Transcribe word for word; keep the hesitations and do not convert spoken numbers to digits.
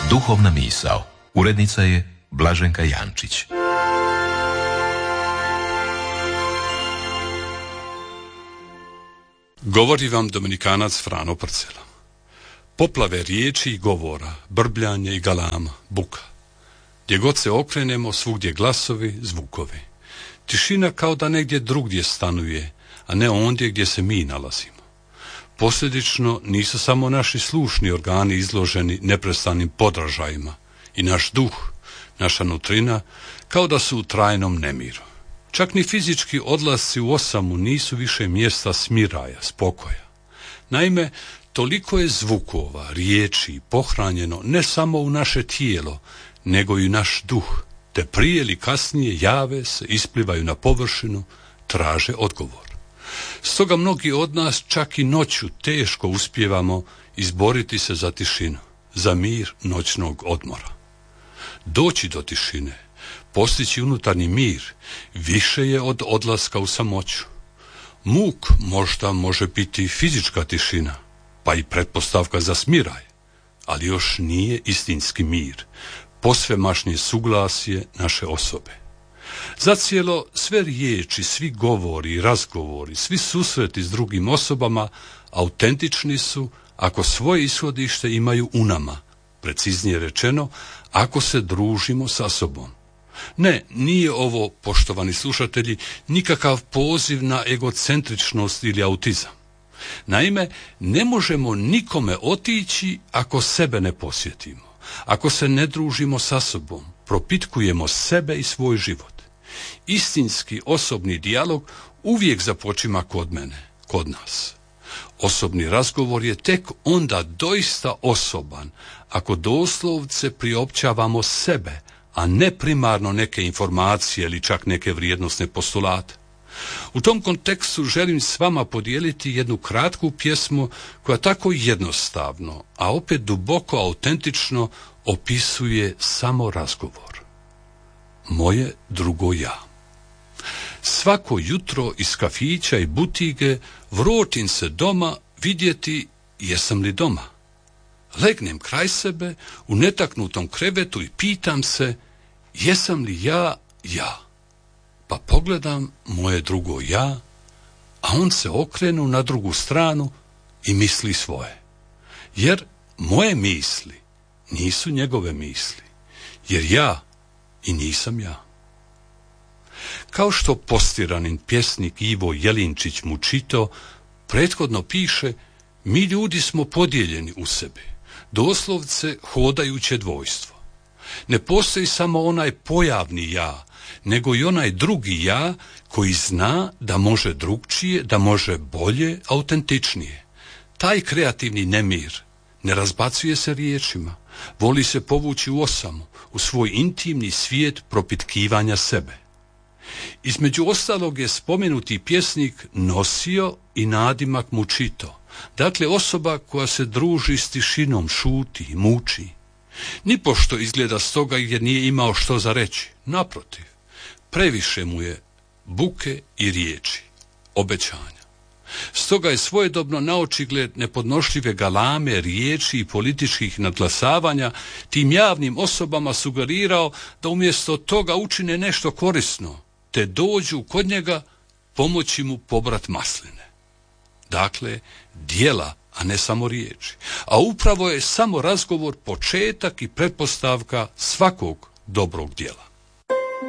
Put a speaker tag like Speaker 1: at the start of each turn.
Speaker 1: Duhovna misao. Urednica je Blaženka Jančić.
Speaker 2: Govori vam Dominikanac Frano Prcela. Poplave riječi i govora, brbljanje i galama, buka. Gdje god se okrenemo, svugdje glasovi, zvukovi. Tišina kao da negdje drugdje stanuje, a ne ondje gdje se mi nalazimo. Posljedično nisu samo naši slušni organi izloženi neprestanim podražajima i naš duh, naša nutrina, kao da su u trajnom nemiru. Čak ni fizički odlasci u osamu nisu više mjesta smiraja, spokoja. Naime, toliko je zvukova, riječi pohranjeno ne samo u naše tijelo, nego i naš duh, te prije ili kasnije jave se, isplivaju na površinu, traže odgovor. Stoga mnogi od nas čak i noću teško uspijevamo izboriti se za tišinu, za mir noćnog odmora. Doći do tišine, postići unutarnji mir, više je od odlaska u samoću. Muk možda može biti fizička tišina, pa i pretpostavka za smiraj, ali još nije istinski mir, posvemašnje suglasje naše osobe. Zacijelo sve riječi, svi govori i razgovori, svi susreti s drugim osobama autentični su ako svoje ishodište imaju u nama, preciznije rečeno, ako se družimo sa sobom. Ne, nije ovo, poštovani slušatelji, nikakav poziv na egocentričnost ili autizam. Naime, ne možemo nikome otići ako sebe ne posjetimo, ako se ne družimo sa sobom, propitkujemo sebe i svoj život. Istinski osobni dijalog uvijek započima kod mene, kod nas. Osobni razgovor je tek onda doista osoban ako doslovce priopćavamo sebe, a ne primarno neke informacije ili čak neke vrijednosne postulate. U tom kontekstu želim s vama podijeliti jednu kratku pjesmu koja tako jednostavno, a opet duboko autentično opisuje samo razgovor. Moje drugo ja. Svako jutro iz kafića i butige vrotim se doma vidjeti jesam li doma. Legnem kraj sebe u netaknutom krevetu i pitam se jesam li ja ja. Pa pogledam moje drugo ja, a on se okrenu na drugu stranu i misli svoje. Jer moje misli nisu njegove misli, jer ja i nisam ja. Kao što postiranin pjesnik Ivo Jelinčić Mučito prethodno piše, mi ljudi smo podijeljeni u sebi, doslovce hodajuće dvojstvo. Ne postoji samo onaj pojavni ja, nego i onaj drugi ja koji zna da može drugčije, da može bolje, autentičnije. Taj kreativni nemir ne razbacuje se riječima, voli se povući u osamu, u svoj intimni svijet propitkivanja sebe. Između ostalog je spomenuti pjesnik nosio i nadimak Mučito, dakle osoba koja se druži s tišinom, šuti, muči. Nipošto izgleda stoga jer nije imao što za reći, naprotiv, previše mu je buke i riječi, obećanja. Stoga je svojedobno naočigled nepodnošljive galame, riječi i političkih nadglasavanja tim javnim osobama sugerirao da umjesto toga učine nešto korisno, te dođu kod njega pomoći mu pobrat masline. Dakle, djela, a ne samo riječi. A upravo je samo razgovor početak i pretpostavka svakog dobrog djela.